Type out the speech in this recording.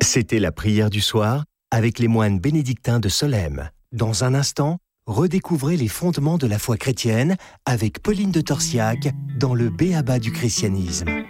C'était la prière du soir avec les moines bénédictins de Solesmes. Dans un instant, redécouvrez les fondements de la foi chrétienne avec Pauline de Torsiac dans le B.A.B.A. du christianisme.